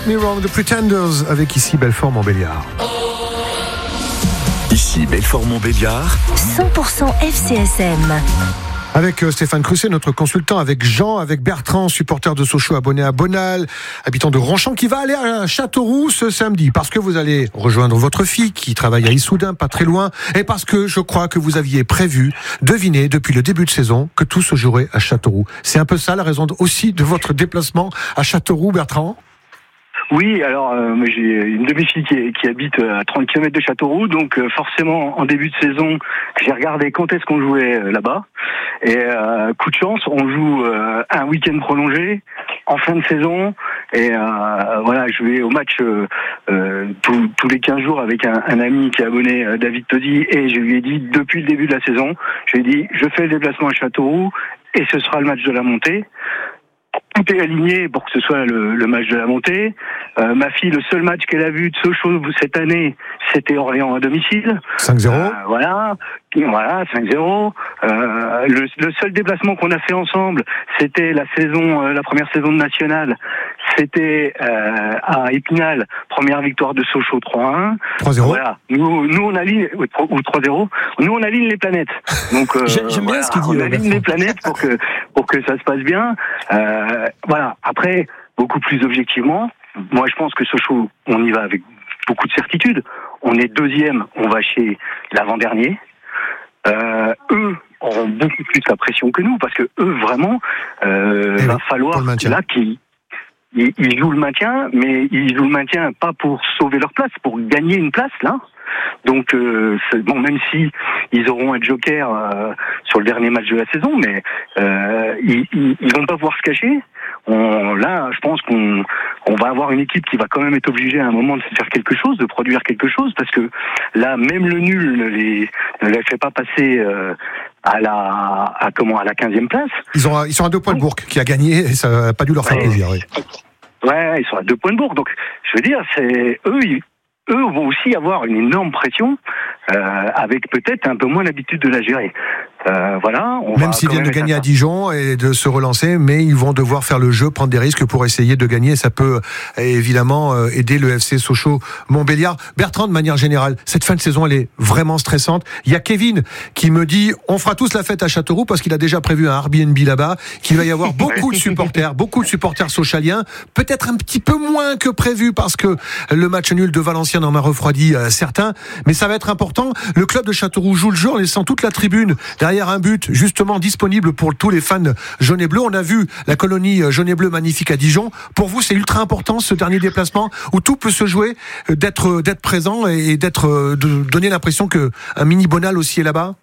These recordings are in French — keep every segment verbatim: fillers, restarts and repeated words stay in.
Get Me Wrong, The Pretenders, avec ici Belfort-Montbéliard. Ici Belfort-Montbéliard, cent pour cent F C S M. Avec Stéphane Crusset, notre consultant, avec Jean, avec Bertrand, supporter de Sochaux, abonné à Bonal, habitant de Ronchamp, qui va aller à Châteauroux ce samedi, parce que vous allez rejoindre votre fille, qui travaille à Issoudun, pas très loin, et parce que je crois que vous aviez prévu, devinez, depuis le début de saison, que tout se jouerait à Châteauroux. C'est un peu ça la raison aussi de votre déplacement à Châteauroux, Bertrand ? Oui, alors euh, moi j'ai une de mes filles qui, qui habite à trente kilomètres de Châteauroux, donc euh, forcément en début de saison, j'ai regardé quand est-ce qu'on jouait euh, là-bas. Et euh, coup de chance, on joue euh, un week-end prolongé en fin de saison. Et euh, voilà, je vais au match euh, euh, tous, tous les quinze jours avec un, un ami qui est abonné, euh, David Todi, et je lui ai dit depuis le début de la saison, je lui ai dit je fais le déplacement à Châteauroux et ce sera le match de la montée. Tout est aligné pour que ce soit le, le match de la montée. Euh, ma fille, le seul match qu'elle a vu de Sochaux cette année, c'était Orléans à domicile. cinq zéro Euh, voilà, voilà, cinq zéro. Euh, le, le seul déplacement qu'on a fait ensemble, c'était la saison, euh, la première saison de National. C'était euh, à Épinal, première victoire de Sochaux trois un. trois zéro Voilà. Nous, nous on aligne ou trois zéro. Nous on aligne les planètes. Donc euh, J'aime bien voilà, ce qu'il dit. on euh, aligne les planètes pour que pour que ça se passe bien. Euh, voilà. Après, beaucoup plus objectivement, moi je pense que Sochaux, on y va avec beaucoup de certitude. On est deuxième, on va chez l'avant-dernier. Euh, eux auront beaucoup plus la pression que nous parce que eux vraiment, euh, Et va oui, falloir pour le maintien. là qu'ils ils, ils jouent le maintien, mais ils jouent le maintien pas pour sauver leur place, pour gagner une place là. Donc euh, c'est, bon, même si ils auront un joker euh, sur le dernier match de la saison, mais euh, ils, ils, ils vont pas pouvoir se cacher. On, là, je pense qu'on on va avoir une équipe qui va quand même être obligée à un moment de faire quelque chose, de produire quelque chose, parce que là, même le nul ne les, ne les fait pas passer euh, à la à comment à la quinzième place. Ils, ont, ils sont à deux points de Bourg, qui a gagné, et ça n'a pas dû leur faire Ouais. plaisir. Oui. Ouais, ils sont à deux points de Bourg. Donc, je veux dire, c'est eux, ils, eux vont aussi avoir une énorme pression, euh, avec peut-être un peu moins l'habitude de la gérer. Euh, voilà. On Même va s'ils quand viennent de même gagner être à Dijon et de se relancer, mais ils vont devoir faire le jeu, prendre des risques pour essayer de gagner. Ça peut euh, évidemment euh, aider le F C Sochaux-Montbéliard. Bertrand, de manière générale, cette fin de saison, elle est vraiment stressante. Il y a Kevin qui me dit, on fera tous la fête à Châteauroux parce qu'il a déjà prévu un Airbnb là-bas, qu'il va y avoir beaucoup de supporters, beaucoup de supporters sochaliens, peut-être un petit peu moins que prévu parce que le match nul de Valenciennes en a refroidi euh, certains, mais ça va être important. Le club de Châteauroux joue le jeu en laissant toute la tribune derrière un but justement disponible pour tous les fans jaune et bleu. On a vu la colonie jaune et bleu magnifique à Dijon. Pour vous, c'est ultra important ce dernier déplacement où tout peut se jouer, d'être d'être présent et d'être de donner l'impression que un mini Bonal aussi est là-bas.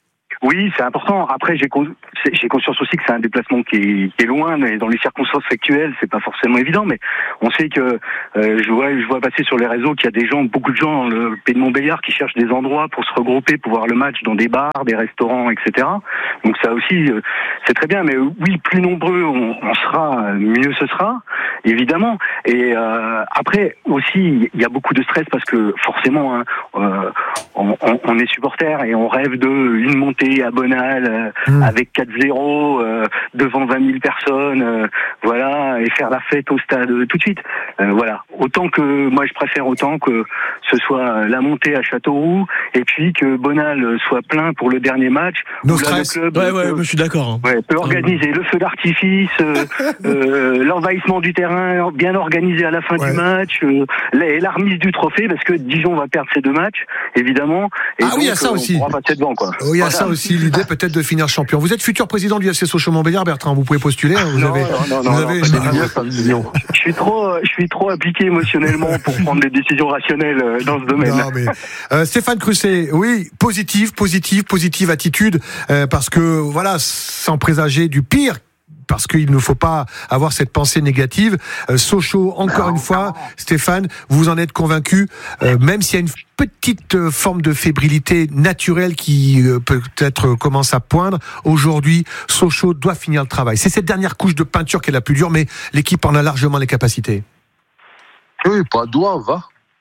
Oui, c'est important. Après, j'ai, con- j'ai conscience aussi que c'est un déplacement qui est, qui est loin, mais dans les circonstances actuelles, c'est pas forcément évident. Mais on sait que euh, je vois, je vois passer sur les réseaux qu'il y a des gens, beaucoup de gens dans le pays de Montbéliard qui cherchent des endroits pour se regrouper, pour voir le match dans des bars, des restaurants, et cetera. Donc ça aussi, euh, c'est très bien. Mais oui, plus nombreux on, on sera, mieux ce sera, évidemment. Et euh, après aussi, il y a beaucoup de stress parce que forcément, hein, euh, on, on, on est supporter et on rêve de une montée à Bonal euh, mmh. avec quatre zéro euh, devant vingt mille personnes, euh, voilà, et faire la fête au stade euh, tout de suite. Euh, voilà. Autant que moi, je préfère autant que ce soit la montée à Châteauroux et puis que Bonal soit plein pour le dernier match. No là, stress. le club Ouais, ouais, peut, je suis d'accord. Hein. ouais, peut organiser le feu d'artifice, euh, euh, l'envahissement du terrain, bien organisé à la fin ouais. du match, euh, et la remise du trophée, parce que Dijon va perdre ses deux matchs, évidemment. Et ah donc, oui, il y a ça euh, aussi. On pourra passer devant, quoi. Oh, il y a voilà. ça aussi, l'idée peut-être de finir champion. Vous êtes futur président du F C Sochaux-Montbéliard, Bertrand. Vous pouvez postuler. Hein, vous non, avez, non, non, vous non, avez non, une... bien, ça, je suis trop, je suis trop appliqué émotionnellement pour prendre des décisions rationnelles dans ce domaine. Non, mais, euh, Stéphane Crusset, oui, positive, positive, positive attitude, euh, parce que voilà, sans présager du pire. Parce qu'il ne faut pas avoir cette pensée négative. Euh, Sochaux, encore une fois, Stéphane, vous en êtes convaincu, euh, même s'il y a une petite euh, forme de fébrilité naturelle qui euh, peut-être euh, commence à poindre, aujourd'hui, Sochaux doit finir le travail. C'est cette dernière couche de peinture qui est la plus dure, mais l'équipe en a largement les capacités. Oui, pas doit, va.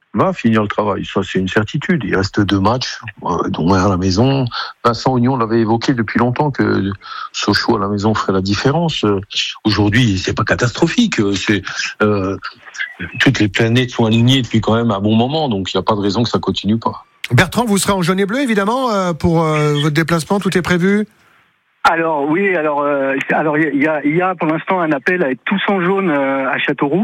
va finir le travail. Ça, c'est une certitude. Il reste deux matchs, euh, dont un à la maison. Vincent Oignon l'avait évoqué depuis longtemps que Sochaux à la maison ferait la différence. Euh, aujourd'hui, c'est pas catastrophique. C'est euh, toutes les planètes sont alignées depuis quand même un bon moment, donc il n'y a pas de raison que ça continue pas. Bertrand, vous serez en jaune et bleu évidemment euh, pour euh, votre déplacement. Tout est prévu. Alors oui, alors euh, alors il y a, il y a pour l'instant un appel à être tous en jaune euh, à Châteauroux.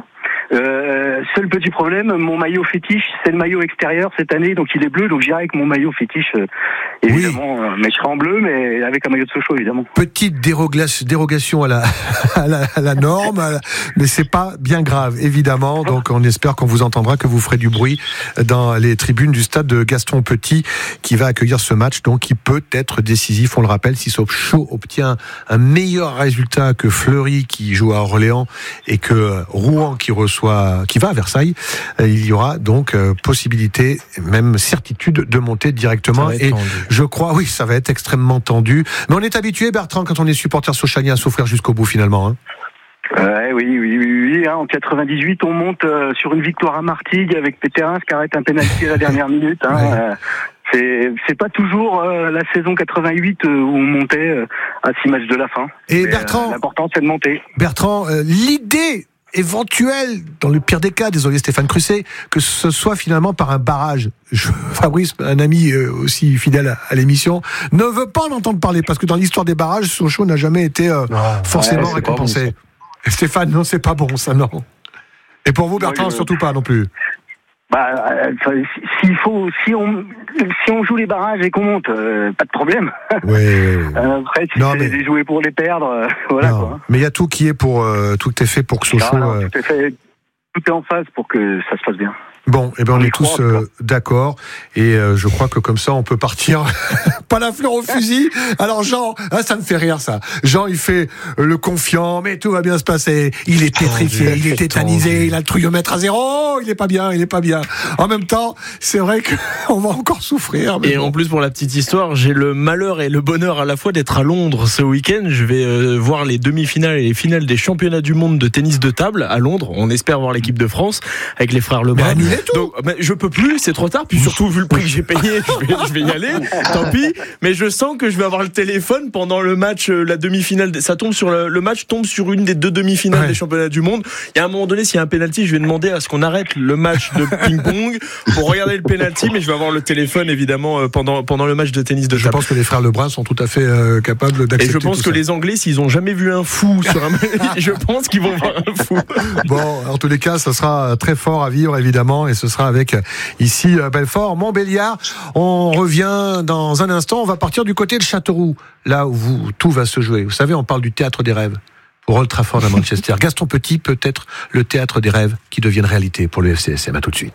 Euh, seul petit problème, mon maillot fétiche, c'est le maillot extérieur cette année, donc il est bleu, donc j'irai avec mon maillot fétiche, euh, évidemment, oui. euh, mais je serai en bleu, mais avec un maillot de Sochaux, évidemment. Petite dérogla- dérogation à la, à la, à la norme, à la, mais c'est pas bien grave, évidemment, donc on espère qu'on vous entendra, que vous ferez du bruit dans les tribunes du stade de Gaston Petit, qui va accueillir ce match, donc qui peut être décisif, on le rappelle, si Sochaux obtient un meilleur résultat que Fleury, qui joue à Orléans, et que Rouen, qui reçoit Soit, qui va à Versailles, il y aura donc euh, possibilité, même certitude de monter directement. Et tendu. Je crois, oui, ça va être extrêmement tendu. Mais on est habitué, Bertrand, quand on est supporter sochalien, à souffrir jusqu'au bout finalement. Hein. Euh, oui, oui, oui, oui. Hein, en quatre-vingt-dix-huit, on monte euh, sur une victoire à Martigues avec Péterin qui arrête un pénalty à la dernière minute. Hein, ouais. euh, c'est, c'est pas toujours euh, la saison quatre-vingt-huit euh, où on montait euh, à six matchs de la fin. Et Mais, Bertrand, euh, l'important c'est de monter. Bertrand, euh, l'idée éventuel, dans le pire des cas, désolé Stéphane Crusset, que ce soit finalement par un barrage. Je, Fabrice, un ami euh, aussi fidèle à, à l'émission, ne veut pas en entendre parler, parce que dans l'histoire des barrages, Sochaux n'a jamais été euh, non, forcément ouais, récompensé. Bon, Stéphane, non, c'est pas bon ça, non. Et pour vous, Bertrand, oui, euh... surtout pas non plus. Bah, euh, s'il faut, si on, si on joue les barrages et qu'on monte, euh, pas de problème. Oui. euh, après, si non, c'est mais... des jouer pour les perdre, euh, voilà non, quoi. Mais il y a tout qui est pour, euh, tout est fait pour que Sochaux. Non, non, tout est fait, tout est en phase pour que ça se passe bien. Bon, eh ben on, on est tous euh, d'accord, et euh, je crois que comme ça on peut partir. Pas la fleur au fusil. Alors Jean, ah, ça me fait rire ça. Jean, il fait le confiant, mais tout va bien se passer. Il est pétrifié, il est tétanisé, il a le trouillomètre à zéro. Il est pas bien, il est pas bien. En même temps, c'est vrai qu'on va encore souffrir. Et bon. En plus, pour la petite histoire, j'ai le malheur et le bonheur à la fois d'être à Londres ce week-end. Je vais euh, voir les demi-finales et les finales des championnats du monde de tennis de table à Londres. On espère voir l'équipe de France avec les frères Lebrun. Donc, ben, je peux plus, c'est trop tard. Puis surtout, vu le prix que j'ai payé, je vais, je vais y aller. Tant pis. Mais je sens que je vais avoir le téléphone pendant le match, la demi-finale. Ça tombe sur le, le match tombe sur une des deux demi-finales ouais. des championnats du monde. Et à un moment donné, s'il y a un penalty, je vais demander à ce qu'on arrête le match de ping-pong pour regarder le penalty. Mais je vais avoir le téléphone évidemment pendant pendant le match de tennis de table. Je pense que les frères Lebrun sont tout à fait euh, capables d'accepter. Et je pense tout que ça. Les Anglais, s'ils ont jamais vu un fou sur un, je pense qu'ils vont voir un fou. Bon, en tous les cas, ça sera très fort à vivre évidemment, et ce sera avec ici Belfort, Montbéliard. On revient dans un instant. On va partir du côté de Châteauroux, là où vous, tout va se jouer. Vous savez, on parle du théâtre des rêves pour Old Trafford à Manchester. Gaston Petit peut être le théâtre des rêves qui deviennent réalité pour le F C S M. À tout de suite.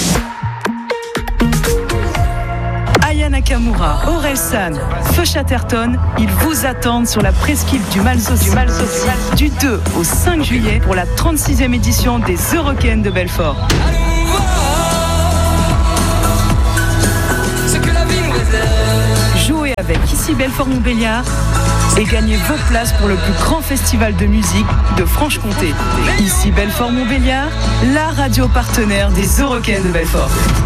Aya Nakamura, Orelsan, Feu Chatterton, ils vous attendent sur la presqu'île du Malsaucy du, du deux au cinq juillet pour la trente-sixième édition des Eurocaines de Belfort. Jouez avec ici Belfort-Montbéliard et gagnez vos places pour le plus grand festival de musique de Franche-Comté. Ici Belfort-Montbéliard, la radio partenaire des Eurocaines de Belfort.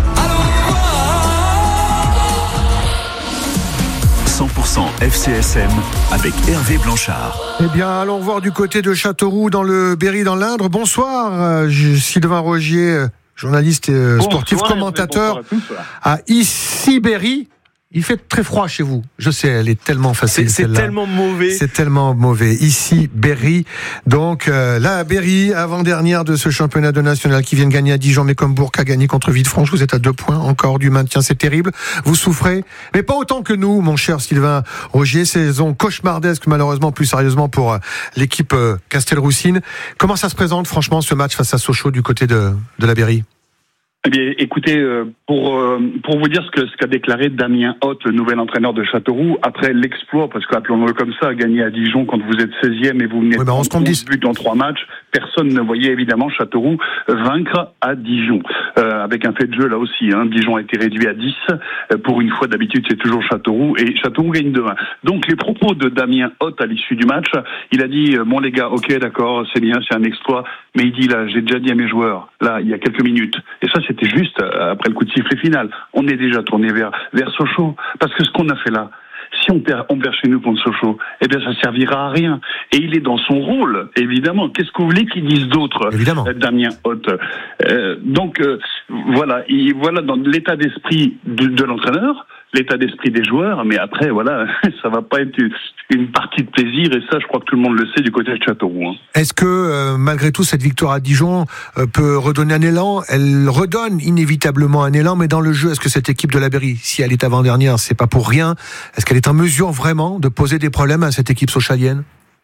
cent pour cent F C S M avec Hervé Blanchard. Eh bien, allons voir du côté de Châteauroux dans le Berry dans l'Indre. Bonsoir, euh, Sylvain Rogier, journaliste et sportif, bonsoir, commentateur à Ici Berry. Il fait très froid chez vous. Je sais, elle est tellement facile. C'est, c'est tellement mauvais. C'est tellement mauvais. Ici, Berry. Donc, euh, là, Berry, avant-dernière de ce championnat de national, qui vient de gagner à Dijon, mais comme Bourg a gagné contre Villefranche. Vous êtes à deux points encore du maintien. C'est terrible. Vous souffrez. Mais pas autant que nous, mon cher Sylvain Rogier. Saison cauchemardesque, malheureusement, plus sérieusement pour euh, l'équipe euh, Castelroussine. Comment ça se présente, franchement, ce match face à Sochaux du côté de, de la Berry? Eh bien, écoutez, pour pour vous dire ce que ce qu'a déclaré Damien Hoth, le nouvel entraîneur de Châteauroux, après l'exploit, parce qu'appelons-le comme ça, gagner à Dijon quand vous êtes seizième et vous venez de oui, prendre onze buts dans trois matchs, personne ne voyait évidemment Châteauroux vaincre à Dijon. Euh, avec un fait de jeu là aussi. Hein. Dijon a été réduit à dix. Pour une fois, d'habitude, c'est toujours Châteauroux. Et Châteauroux gagne deux un. Donc les propos de Damien Hoth à l'issue du match, il a dit, bon les gars, ok, d'accord, c'est bien, c'est un exploit. Mais il dit là, j'ai déjà dit à mes joueurs, là, il y a quelques minutes. Et ça, c'était juste après le coup de sifflet final. On est déjà tourné vers, vers Sochaux. Parce que ce qu'on a fait là, si on perd, on perd chez nous contre Sochaux, eh bien, ça servira à rien. Et il est dans son rôle, évidemment. Qu'est-ce que vous voulez qu'ils disent d'autre, évidemment. Damien Hoth euh, Donc, euh, voilà, il, voilà dans l'état d'esprit de, de l'entraîneur, l'état d'esprit des joueurs, mais après, voilà, ça va pas être une, une partie de plaisir, et ça, je crois que tout le monde le sait du côté de Châteauroux. Hein. Est-ce que, euh, malgré tout, cette victoire à Dijon euh, peut redonner un élan ? Elle redonne inévitablement un élan, mais dans le jeu, est-ce que cette équipe de la Berry, si elle est avant-dernière, c'est pas pour rien, est-ce qu'elle est en mesure vraiment de poser des problèmes à cette équipe sochalienne ?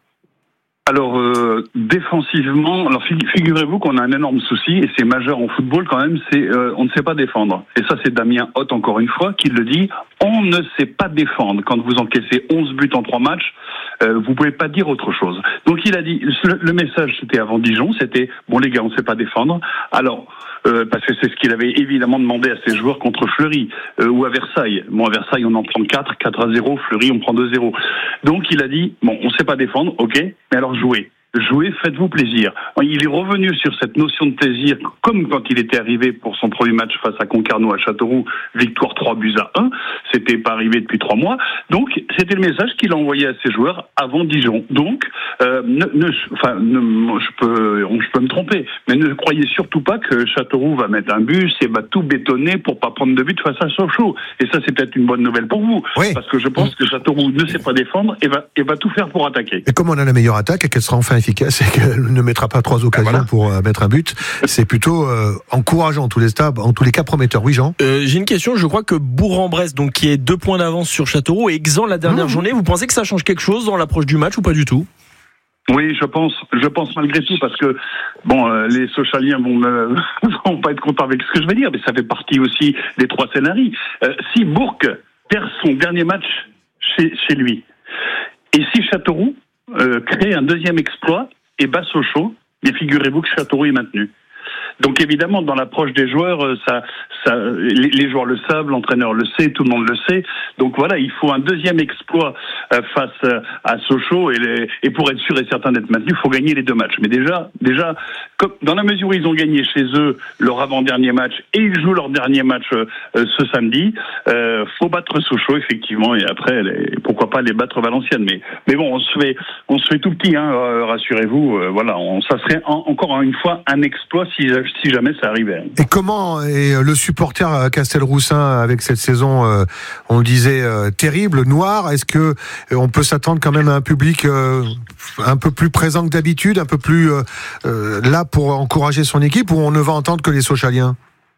Alors, euh, défensivement, alors figurez-vous qu'on a un énorme souci, et c'est majeur en football quand même, c'est euh, on ne sait pas défendre. Et ça, c'est Damien Hoth, encore une fois, qui le dit, on ne sait pas défendre. Quand vous encaissez onze buts en trois matchs, euh, vous pouvez pas dire autre chose. Donc il a dit, le, le message, c'était avant Dijon, c'était, bon les gars, on ne sait pas défendre. Alors, Euh, parce que c'est ce qu'il avait évidemment demandé à ses joueurs contre Fleury euh, ou à Versailles. Bon, à Versailles, on en prend quatre, quatre à zéro, Fleury, on prend deux zéro. Donc il a dit, bon, on sait pas défendre, ok, mais alors jouez. Jouez, faites-vous plaisir. Il est revenu sur cette notion de plaisir, comme quand il était arrivé pour son premier match face à Concarneau à Châteauroux, victoire trois buts à un. C'était pas arrivé depuis trois mois. Donc, c'était le message qu'il a envoyé à ses joueurs avant Dijon. Donc, euh, ne, ne, enfin, ne, je peux, je peux me tromper, mais ne croyez surtout pas que Châteauroux va mettre un bus et va tout bétonner pour pas prendre de but face à Sochaux. Et ça, c'est peut-être une bonne nouvelle pour vous, oui. Parce que je pense que Châteauroux ne sait pas défendre et va, et va tout faire pour attaquer. Et comme on a la meilleure attaque et qu'elle sera enfin efficace et qu'elle ne mettra pas trois occasions ben voilà. pour euh, mettre un but, c'est plutôt euh, encourageant en tous les stades, en tous les cas prometteur. Oui, Jean. Euh, j'ai une question. Je crois que Bourg-en-Bresse, donc qui est deux points d'avance sur Châteauroux, est exempt la dernière mmh. journée. Vous pensez que ça change quelque chose dans l'approche du match ou pas du tout ? Oui, je pense, je pense malgré tout, parce que bon, euh, les Sochaliens vont, euh, vont pas être contents avec ce que je vais dire, mais ça fait partie aussi des trois scénarios. Euh, si Bourg perd son dernier match chez, chez lui, et si Châteauroux euh, crée un deuxième exploit et bat Sochaux, mais figurez-vous que Châteauroux est maintenu. Donc évidemment, dans l'approche des joueurs, ça, ça, les, les joueurs le savent, l'entraîneur le sait, tout le monde le sait. Donc voilà, il faut un deuxième exploit euh, face à Sochaux et, les, et pour être sûr et certain d'être maintenu, il faut gagner les deux matchs. Mais déjà, déjà, comme, dans la mesure où ils ont gagné chez eux leur avant-dernier match et ils jouent leur dernier match euh, ce samedi, euh, faut battre Sochaux effectivement et après, les, pourquoi pas les battre Valenciennes. Mais, mais bon, on se fait, on se fait tout petit, hein, rassurez-vous. Euh, voilà, on, ça serait en, encore une fois un exploit si si jamais ça arrivait. Et comment est le supporter Castelroussin avec cette saison, euh, on le disait, euh, terrible, noire? Est-ce que euh, on peut s'attendre quand même à un public euh, un peu plus présent que d'habitude, un peu plus euh, euh, là pour encourager son équipe, ou on ne va entendre que les Sochaliens?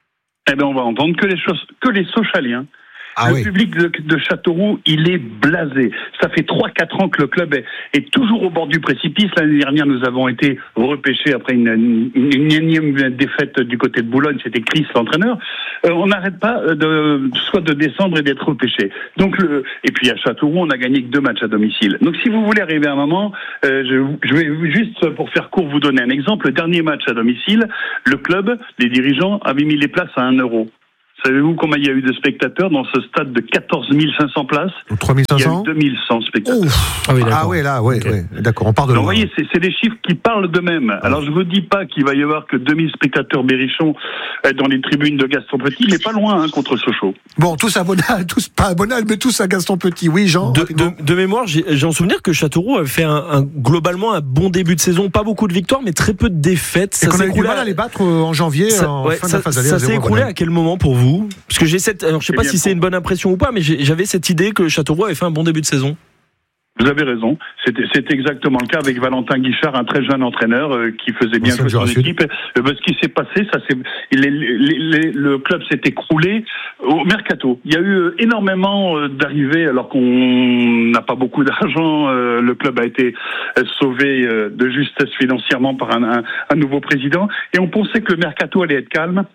Eh bien, on va entendre que les, choses, que les Sochaliens. Ah le oui. public de, de Châteauroux, il est blasé. Ça fait trois quatre ans que le club est, est toujours au bord du précipice. L'année dernière, nous avons été repêchés après une, une, une énième défaite du côté de Boulogne. C'était Chris, l'entraîneur. Euh, on n'arrête pas de, soit de descendre et d'être repêchés. Donc, le, et puis à Châteauroux, on a gagné que deux matchs à domicile. Donc, si vous voulez arriver à un moment, euh, je, je vais juste, pour faire court, vous donner un exemple. Le dernier match à domicile, le club, les dirigeants, avaient mis les places à un euro. Savez-vous combien il y a eu de spectateurs dans ce stade de quatorze mille cinq cents places? trois mille cinq cents? Il y a eu deux mille cent spectateurs. Ah oui, ah oui, là, ouais, okay. ouais, d'accord, on part de là. Vous voyez, c'est, c'est des chiffres qui parlent d'eux-mêmes. Ah. Alors, je vous dis pas qu'il va y avoir que deux mille spectateurs berrichons dans les tribunes de Gaston Petit, mais pas loin, hein, contre Sochaux. Bon, tous à Bonal, tous pas à Bonal, mais tous à Gaston Petit. Oui, Jean? De, de, de mémoire, j'ai, j'ai en souvenir que Châteauroux avait fait un, un, globalement un bon début de saison. Pas beaucoup de victoires, mais très peu de défaites. Et ça qu'on a eu du mal à les battre en janvier, ça, en ouais, fin ça, de la phase aller. Ça s'est écroulé à quel moment pour vous? Parce que j'ai cette, alors je sais pas si c'est une bonne impression ou pas, mais j'avais cette idée que Châteauroux avait fait un bon début de saison. Vous avez raison. C'était, c'est exactement le cas avec Valentin Guichard, un très jeune entraîneur euh, qui faisait bien jouer son équipe. Euh, ce qui s'est passé, ça c'est les, les, les, le club s'est écroulé au mercato. Il y a eu énormément euh, d'arrivées alors qu'on n'a pas beaucoup d'argent. Euh, le club a été euh, sauvé euh, de justesse financièrement par un, un, un nouveau président et on pensait que le mercato allait être calme.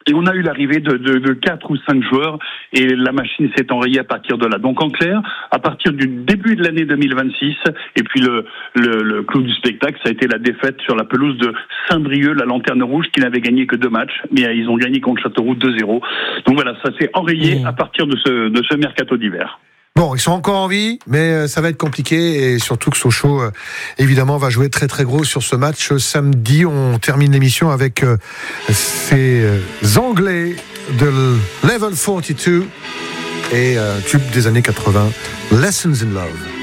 Et on a eu l'arrivée de, de, de quatre ou cinq joueurs et la machine s'est enrayée à partir de là. Donc en clair, à partir du début de l'année deux mille vingt-six, et puis le, le, le clou du spectacle, ça a été la défaite sur la pelouse de Saint-Brieuc, la Lanterne Rouge, qui n'avait gagné que deux matchs, mais ils ont gagné contre Châteauroux deux zéro. Donc voilà, ça s'est enrayé mmh. à partir de ce, de ce mercato d'hiver. Bon, ils sont encore en vie, mais ça va être compliqué et surtout que Sochaux, évidemment, va jouer très très gros sur ce match samedi. On termine l'émission avec ces Anglais de Level quarante-deux et un tube des années quatre-vingts, Lessons in Love.